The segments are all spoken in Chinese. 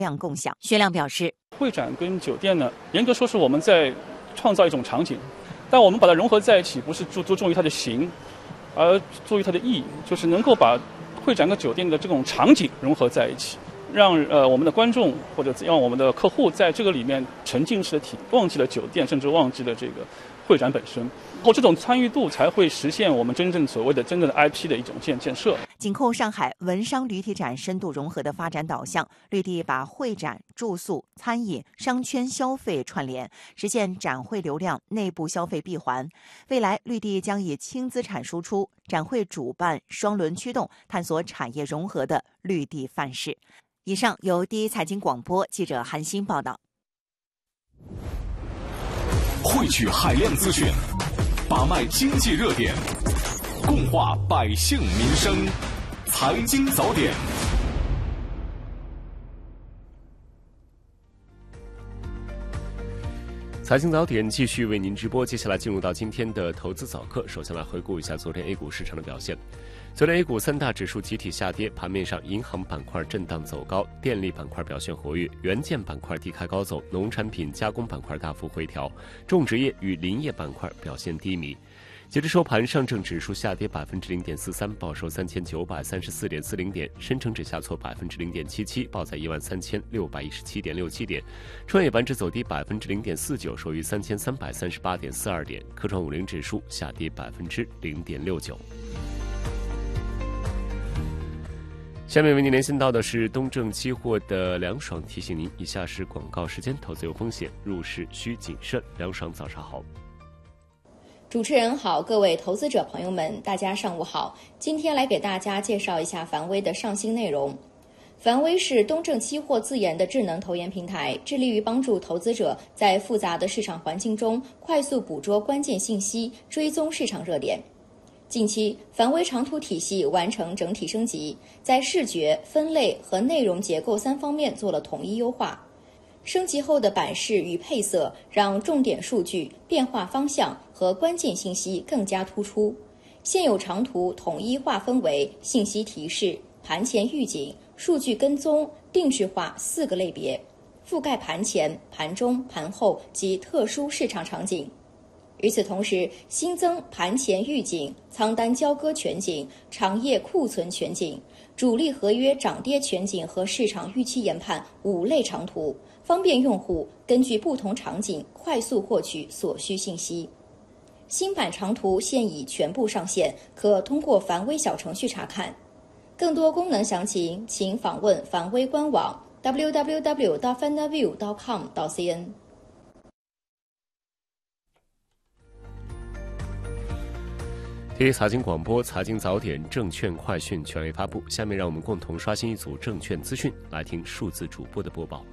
量共享。薛亮表示， 会展跟酒店呢，严格说是我们在创造一种场景，但我们把它融合在一起，不是注重于它的形，而注意它的意，就是能够把会展跟酒店的这种场景融合在一起，让我们的观众或者让我们的客户在这个里面沉浸式的忘记了酒店，甚至忘记了这个会展本身。然后这种参与度才会实现我们真正所谓的真正的 IP 的一种建设。 紧扣上海文商旅体展深度融合的发展导向，绿地把会展、住宿、餐饮、商圈消费串联，实现展会流量内部消费闭环。未来绿地将以轻资产输出、展会主办双轮驱动，探索产业融合的绿地范式。以上由第一财经广播记者韩欣报道。 汇聚海量资讯，把脉经济热点，共话百姓民生。财经早点， 财经早点继续为您直播。接下来进入到今天的投资早课，首先来回顾一下昨天 A 股市场的表现。昨天 A 股三大指数集体下跌，盘面上银行板块震荡走高，电力板块表现活跃，元件板块低开高走，农产品加工板块大幅回调，种植业与林业板块表现低迷。截至收盘，上证指数下跌0.43%，报收3934.40点；深成指下挫0.77%，报在13617.67点；创业板指走低0.49%，收于3338.42点；科创50指数下跌0.69%。下面为您连线到的是东证期货的梁爽，提醒您以下是广告时间，投资有风险，入市需谨慎。梁爽，早上好。 主持人好，各位投资者朋友们，大家上午好。今天来给大家介绍一下凡威的上新内容。凡威是东证期货自研的智能投研平台，致力于帮助投资者在复杂的市场环境中快速捕捉关键信息，追踪市场热点。近期，凡威长图体系完成整体升级，在视觉、分类和内容结构3方面做了统一优化。升级后的版式与配色让重点数据、变化方向和关键信息更加突出。现有长图统一划分为信息提示、盘前预警、数据跟踪、定制化4个类别，覆盖盘前、盘中、盘后及特殊市场场景。与此同时，新增盘前预警、仓单交割全景、长业库存全景、主力合约涨跌全景和市场预期研判5类长图，方便用户根据不同场景快速获取所需信息。新版长图现已全部上线，可通过凡威小程序查看。更多功能详情，请访问凡威官网 www.fanaview.com.cn。 第一财经广播财经早点证券快讯权威发布，下面让我们共同刷新一组证券资讯，来听数字主播的播报。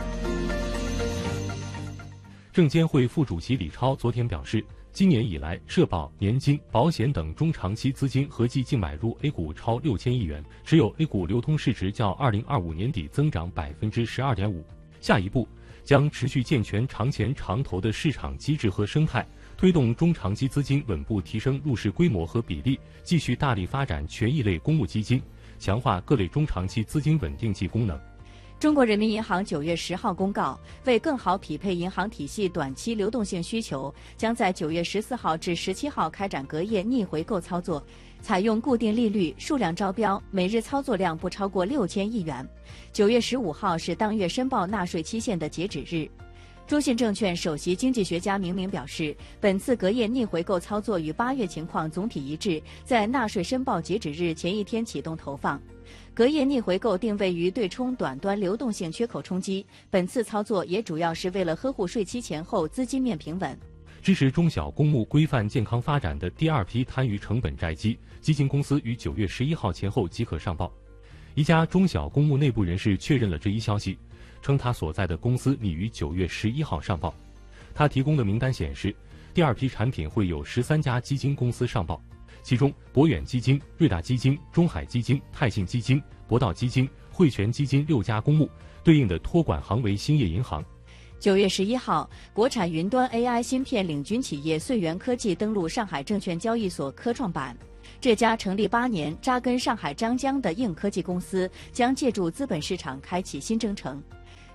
证监会副主席李超昨天表示，今年以来，社保、年金、保险等中长期资金合计净买入 A 股超6000亿元，持有 A 股流通市值较2025年底增长12.5%。下一步将持续健全长钱长投的市场机制和生态，推动中长期资金稳步提升入市规模和比例，继续大力发展权益类公募基金，强化各类中长期资金稳定剂功能。 中国人民银行9月10号公告，为更好匹配银行体系短期流动性需求，将在9月14号至17号开展隔夜逆回购操作，采用固定利率，数量招标，每日操作量不超过6000亿元。9月15号是当月申报纳税期限的截止日。中信证券首席经济学家明明表示，本次隔夜逆回购操作与8月情况总体一致，在纳税申报截止日前一天启动投放。隔夜逆回购定位于对冲短端流动性缺口冲击，本次操作也主要是为了呵护税期前后资金面平稳。 支持中小公募规范健康发展的第2批摊余成本债基金公司于9月11号前后即可上报。一家中小公募内部人士确认了这一消息，称他所在的公司拟于9月11号上报。他提供的名单显示，第2批产品会有13家基金公司上报，其中博远基金、瑞达基金、中海基金、泰信基金、博道基金、汇泉基金6家公募，对应的托管行为兴业银行。 9月11号，国产云端 AI 芯片领军企业穗源科技登陆上海证券交易所科创板。这家成立8年、扎根上海张江的硬科技公司，将借助资本市场开启新征程。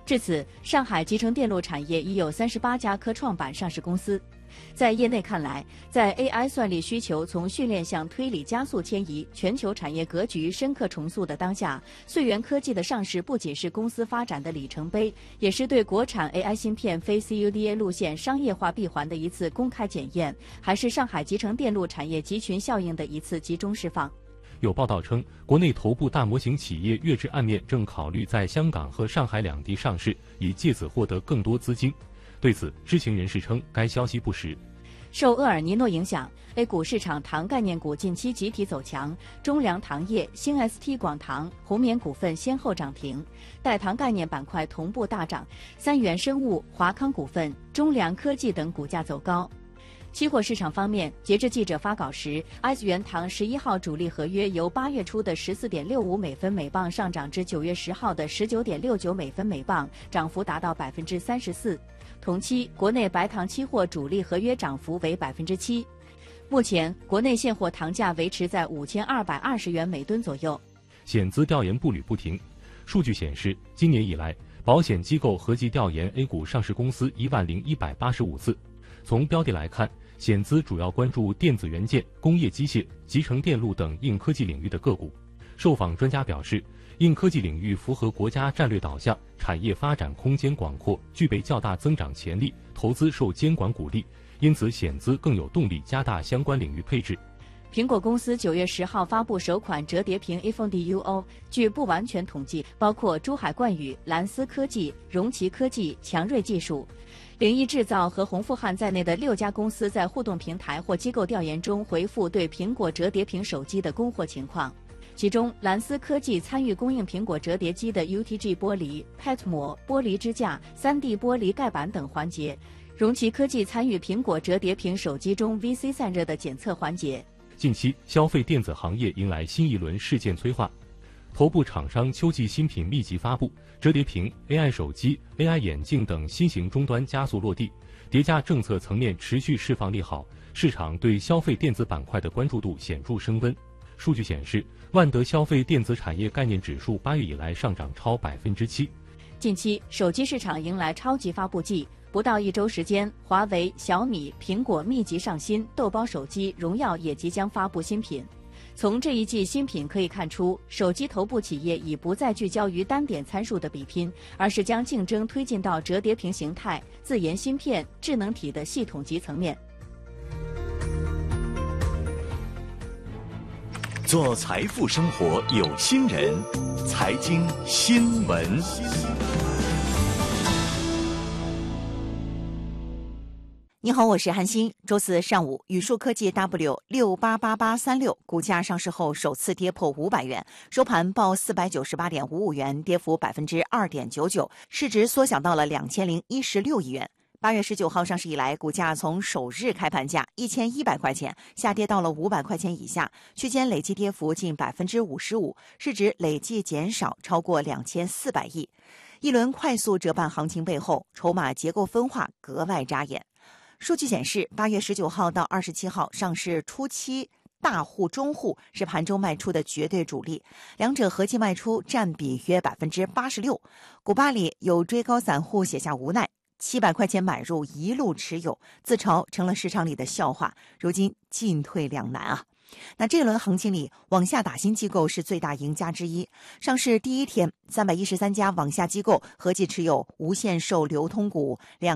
至此，上海集成电路产业已有38家科创板上市公司。在业内看来，在 AI 算力需求从训练向推理加速迁移，全球产业格局深刻重塑的当下，穗源科技的上市不仅是公司发展的里程碑，也是对国产 AI 芯片非 CUDA 路线商业化闭环的一次公开检验，还是上海集成电路产业集群效应的一次集中释放。 有报道称，国内头部大模型企业月至暗面正考虑在香港和上海两地上市，以借此获得更多资金。对此，知情人士称，该消息不实。 受厄尔尼诺影响 ，A 股市场糖概念股近期集体走强，中粮糖业、新 ST 广糖、红棉股份先后涨停，代糖概念板块同步大涨，三元生物、华康股份、中粮科技等股价走高。期货市场方面，截至记者发稿时，ICE 原糖11号主力合约由8月初的14.65美分每磅上涨至9月10号的19.69美分每磅，涨幅达到34%。同期，国内白糖期货主力合约涨幅为7%。目前，国内现货糖价维持在5220元每吨左右。 险资调研步履不停，数据显示，今年以来，保险机构合计调研 A 股上市公司10185次。从标的来看，险资主要关注电子元件、工业机械、集成电路等硬科技领域的个股。受访专家表示，硬科技领域符合国家战略导向，产业发展空间广阔，具备较大增长潜力，投资受监管鼓励，因此险资更有动力加大相关领域配置。 苹果公司9月10号发布首款折叠屏 iPhone Duo， 据不完全统计，包括珠海冠宇、蓝思科技、荣奇科技、强锐技术、灵异制造和鸿富汉在内的6家公司在互动平台或机构调研中回复对苹果折叠屏手机的供货情况。其中，蓝思科技参与供应苹果折叠机的 UTG 玻璃、PET 膜、玻璃支架、3D 玻璃盖板等环节；荣奇科技参与苹果折叠屏手机中 VC 散热的检测环节。 近期，消费电子行业迎来新一轮事件催化，头部厂商秋季新品密集发布，折叠屏、AI 手机、AI 眼镜等新型终端加速落地，叠加政策层面持续释放利好，市场对消费电子板块的关注度显著升温。数据显示，万德消费电子产业概念指数8月以来上涨超7%。 近期，手机市场迎来超级发布季。不到1周时间，华为、小米、苹果密集上新，豆包手机、荣耀也即将发布新品。从这一季新品可以看出，手机头部企业已不再聚焦于单点参数的比拼，而是将竞争推进到折叠屏形态、自研芯片、智能体的系统级层面。 做财富生活有心人，财经新闻。 你好，我是韩欣。周四上午，宇树科技 W688836 股价上市后首次跌破500元，收盘报498.55元，跌幅2.99%，市值缩小到了2016亿元。8月19号上市以来，股价从首日开盘价1100块钱下跌到了500块钱以下，区间累计跌幅近55%，市值累计减少超过2400亿。一轮快速折半行情背后，筹码结构分化格外扎眼。数据显示，8月19号到27号上市初期，大户、中户是盘中卖出的绝对主力，两者合计卖出占比约86%。股吧里有追高散户写下无奈，700块钱买入一路持有，自嘲成了市场里的笑话，如今进退两难啊。那这轮行情里，网下打新机构是最大赢家之一。上市第一天，313家网下机构合计持有无限售流通股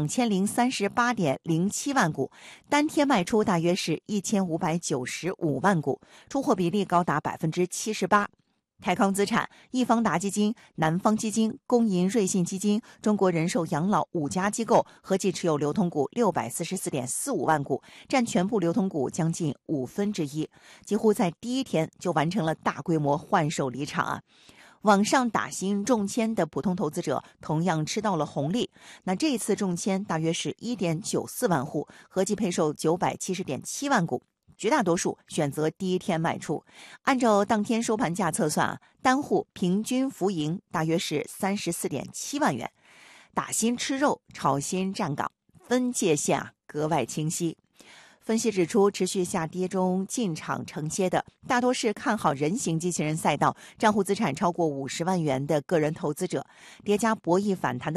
2038.07万股，单天卖出大约是1595万股，出货比例高达78%。泰康资产、易方达基金、南方基金、工银瑞信基金、中国人寿养老5家机构合计持有流通股644.45万股，占全部流通股将近1/5，几乎在第一天就完成了大规模换手离场啊！网上打新中签的普通投资者同样吃到了红利，那这一次中签大约是1.94万户，合计配售970.7万股。绝大多数选择第一天卖出，按照当天收盘价测算单户平均浮盈大约是34.7万元。打新吃肉，炒新站岗，分界线格外清晰。分析指出，持续下跌中进场承接的大多是看好人形机器人赛道、账户资产超过50万元的个人投资者，叠加博弈反弹的